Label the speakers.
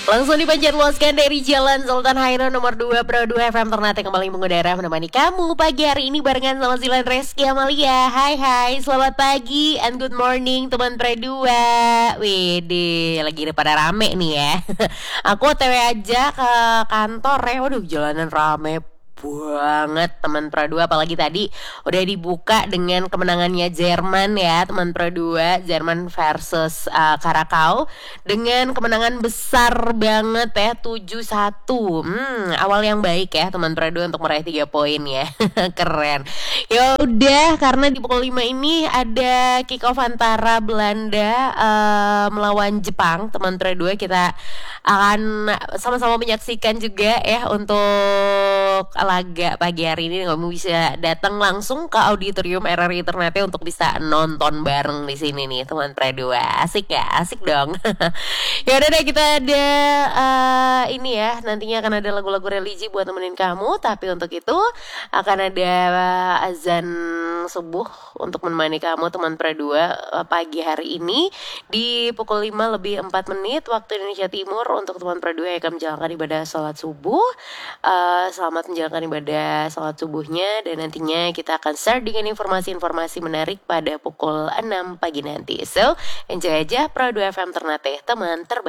Speaker 1: Langsung dipanjat luaskan dari Jalan Sultan Hairun nomor 2 Pro 2 FM Ternate kembali mengudara menemani kamu pagi hari ini barengan sama Zilan Reski Amalia. Hai selamat pagi and good morning teman Pro 2. Wede, lagi pada rame nih ya. Aku OTW aja ke kantor ya. Waduh, jalanan rame banget teman Pro 2, apalagi tadi udah dibuka dengan kemenangannya Jerman ya teman Pro 2, Jerman versus Karakau dengan kemenangan besar banget ya 7-1. Awal yang baik ya teman Pro 2 untuk meraih 3 poin ya. Keren. Ya udah, karena di pukul 5 ini ada kick off antara Belanda melawan Jepang teman Pro 2, kita akan sama-sama menyaksikan juga ya untuk laga pagi hari ini. Kamu bisa datang langsung ke auditorium RRI Ternate untuk bisa nonton bareng di sini nih teman Pro 2. Asik ya, asik dong. Ya udah deh, kita ada ini ya, nantinya akan ada lagu-lagu religi buat temenin kamu. Tapi untuk itu akan ada azan subuh untuk menemani kamu teman Pro 2 pagi hari ini di pukul 5 lebih 4 menit waktu Indonesia Timur untuk teman Pro 2 yang akan menjalankan ibadah sholat subuh. Selamat menjalankan ibadah sholat subuhnya, dan nantinya kita akan share dengan informasi-informasi menarik pada pukul 6 pagi nanti. So, enjoy aja Pro 2 FM Ternate, teman terbaik.